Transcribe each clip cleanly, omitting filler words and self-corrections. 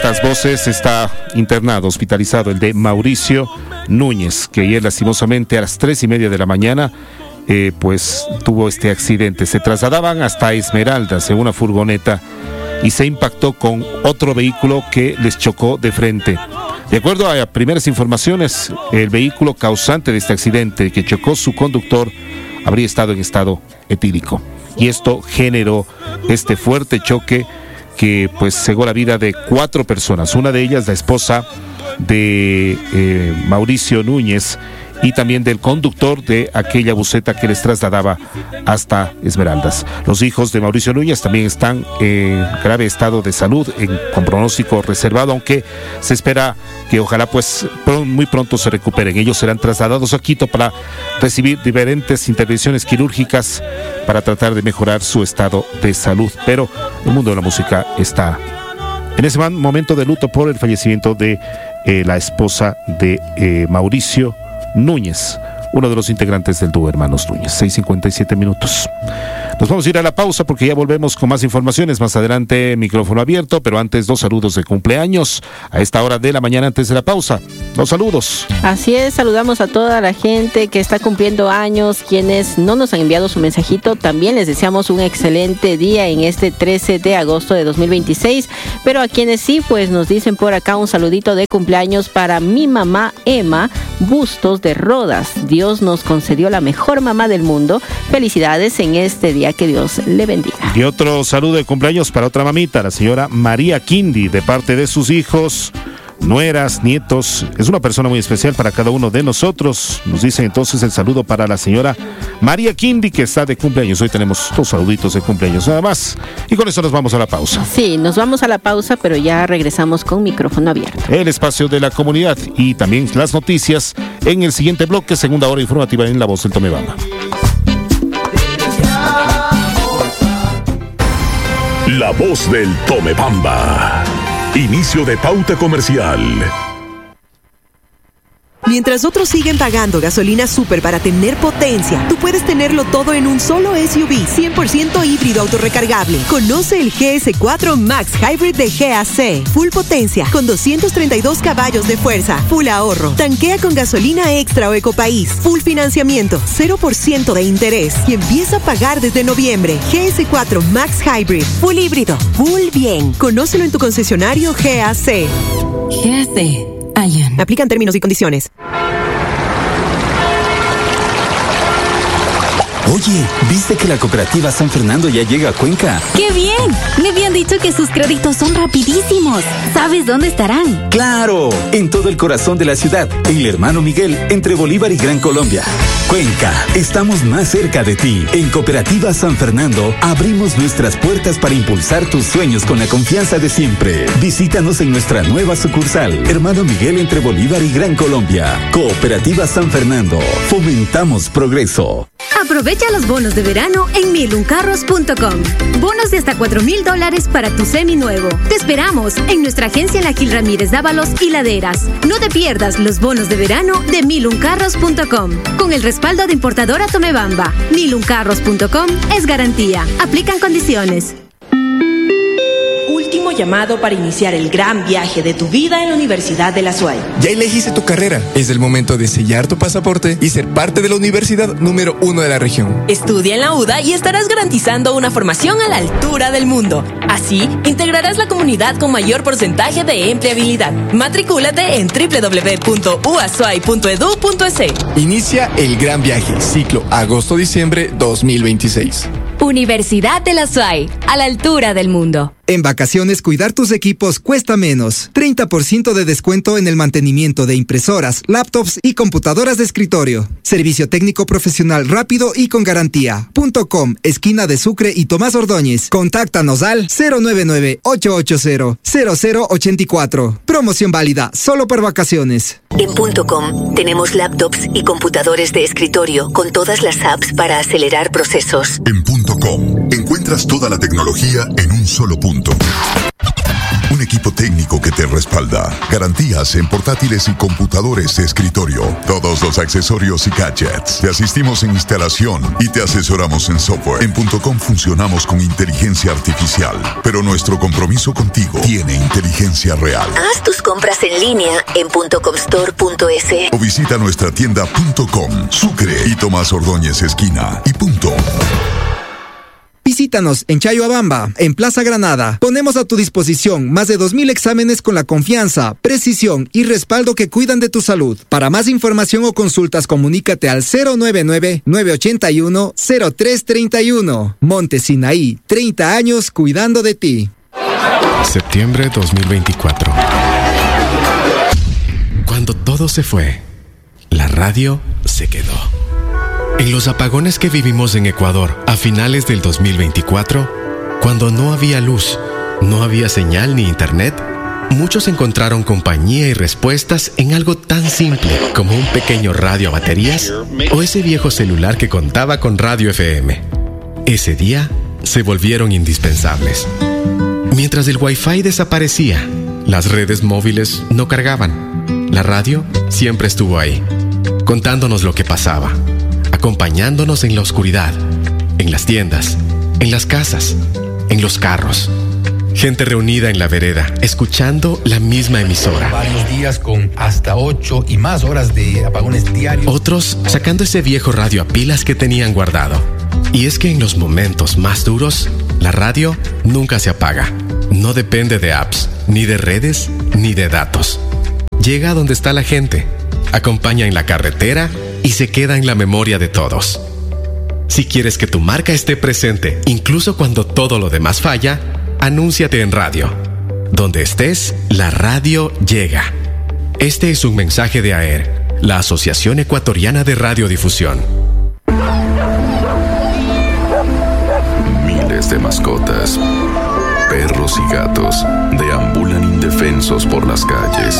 estas voces está internado, hospitalizado, el de Mauricio Núñez, que ayer lastimosamente a las 3:30 de la mañana pues tuvo este accidente. Se trasladaban hasta Esmeraldas en una furgoneta y se impactó con otro vehículo que les chocó de frente. De acuerdo a primeras informaciones, el vehículo causante de este accidente que chocó su conductor habría estado en estado etílico. Y esto generó este fuerte choque que pues cegó la vida de 4 personas. Una de ellas, la esposa de Mauricio Núñez, y también del conductor de aquella buseta que les trasladaba hasta Esmeraldas. Los hijos de Mauricio Núñez también están en grave estado de salud, con pronóstico reservado, aunque se espera que ojalá pues muy pronto se recuperen. Ellos serán trasladados a Quito para recibir diferentes intervenciones quirúrgicas para tratar de mejorar su estado de salud. Pero el mundo de la música está en ese momento de luto por el fallecimiento de la esposa de Mauricio Núñez, uno de los integrantes del dúo Hermanos Núñez. 6:57 minutos. Nos vamos a ir a la pausa porque ya volvemos con más informaciones. Más adelante, micrófono abierto, pero antes 2 saludos de cumpleaños a esta hora de la mañana antes de la pausa. 2 saludos. Así es, saludamos a toda la gente que está cumpliendo años, quienes no nos han enviado su mensajito. También les deseamos un excelente día en este 13 de agosto de 2026. Pero a quienes sí, pues nos dicen por acá un saludito de cumpleaños para mi mamá Emma Bustos de Rodas. Dios nos concedió la mejor mamá del mundo. Felicidades en este día, que Dios le bendiga. Y otro saludo de cumpleaños para otra mamita, la señora María Quindi, de parte de sus hijos, nueras, nietos. Es una persona muy especial para cada uno de nosotros. Nos dicen entonces el saludo para la señora María Quindi, que está de cumpleaños. Hoy tenemos 2 saluditos de cumpleaños nada más. Y con eso nos vamos a la pausa. Sí, nos vamos a la pausa, pero ya regresamos con micrófono abierto. El espacio de la comunidad y también las noticias en el siguiente bloque, segunda hora informativa en La Voz del Tomebamba. La Voz del Tomebamba. Inicio de pauta comercial. Mientras otros siguen pagando gasolina súper para tener potencia, tú puedes tenerlo todo en un solo SUV 100% híbrido autorrecargable. Conoce el GS4 Max Hybrid de GAC. Full potencia, con 232 caballos de fuerza. Full ahorro. Tanquea con gasolina extra o Ecopaís. Full financiamiento, 0% de interés. Y empieza a pagar desde noviembre. GS4 Max Hybrid. Full híbrido. Full bien. Conócelo en tu concesionario GAC. GAC. Aplican términos y condiciones. Oye, ¿viste que la cooperativa San Fernando ya llega a Cuenca? ¡Qué bien! Me habían dicho que sus créditos son rapidísimos. ¿Sabes dónde estarán? ¡Claro! En todo el corazón de la ciudad, en el Hermano Miguel, entre Bolívar y Gran Colombia. Cuenca, estamos más cerca de ti. En Cooperativa San Fernando, abrimos nuestras puertas para impulsar tus sueños con la confianza de siempre. Visítanos en nuestra nueva sucursal, Hermano Miguel, entre Bolívar y Gran Colombia. Cooperativa San Fernando, fomentamos progreso. Aprovecha los bonos de verano en miluncarros.com. Bonos de hasta $4,000 para tu seminuevo. Te esperamos en nuestra agencia La Gil Ramírez Dávalos y Laderas. No te pierdas los bonos de verano de miluncarros.com. Con el respaldo de importadora Tomebamba. miluncarros.com es garantía. Aplican condiciones. Último llamado para iniciar el gran viaje de tu vida en la Universidad de la SUAY. Ya elegiste tu carrera. Es el momento de sellar tu pasaporte y ser parte de la universidad número 1 de la región. Estudia en la UDA y estarás garantizando una formación a la altura del mundo. Así, integrarás la comunidad con mayor porcentaje de empleabilidad. Matricúlate en www.uasuay.edu.es. Inicia el gran viaje, ciclo agosto-diciembre 2026. Universidad de la SUAY, a la altura del mundo. En vacaciones, cuidar tus equipos cuesta menos. 30% de descuento en el mantenimiento de impresoras, laptops y computadoras de escritorio. Servicio técnico profesional rápido y con garantía. .com, esquina de Sucre y Tomás Ordóñez. Contáctanos al 099-880-0084. Promoción válida solo por vacaciones. En .com tenemos laptops y computadores de escritorio con todas las apps para acelerar procesos. En .com encuentras toda la tecnología en un solo punto. Un equipo técnico que te respalda. Garantías en portátiles y computadores de escritorio. Todos los accesorios y gadgets. Te asistimos en instalación y te asesoramos en software. En .com funcionamos con inteligencia artificial, pero nuestro compromiso contigo tiene inteligencia real. Haz tus compras en línea en .comstore.es o visita nuestra tienda .com, Sucre y Tomás Ordóñez esquina y punto. Visítanos en Chayhuabamba, en Plaza Granada. Ponemos a tu disposición más de 2,000 exámenes con la confianza, precisión y respaldo que cuidan de tu salud. Para más información o consultas, comunícate al 099-981-0331. Monte Sinaí, 30 años cuidando de ti. Septiembre 2024. Cuando todo se fue, la radio se quedó. En los apagones que vivimos en Ecuador a finales del 2024, cuando no había luz, no había señal ni internet, muchos encontraron compañía y respuestas en algo tan simple como un pequeño radio a baterías o ese viejo celular que contaba con radio FM. Ese día se volvieron indispensables. Mientras el Wi-Fi desaparecía, las redes móviles no cargaban. La radio siempre estuvo ahí, contándonos lo que pasaba, acompañándonos en la oscuridad, en las tiendas, en las casas, en los carros. Gente reunida en la vereda, escuchando la misma emisora. Varios días con hasta 8 y más horas de apagones diarios. Otros sacando ese viejo radio a pilas que tenían guardado. Y es que en los momentos más duros, la radio nunca se apaga. No depende de apps, ni de redes, ni de datos. Llega donde está la gente, acompaña en la carretera y se queda en la memoria de todos. Si quieres que tu marca esté presente, incluso cuando todo lo demás falla, anúnciate en radio. Donde estés, la radio llega. Este es un mensaje de AER, la Asociación Ecuatoriana de Radiodifusión. Miles de mascotas, perros y gatos, deambulan indefensos por las calles.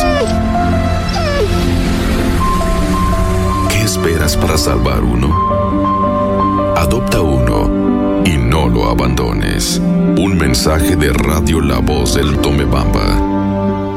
¿Qué esperas para salvar uno? Adopta uno y no lo abandones. Un mensaje de Radio La Voz del Tomebamba.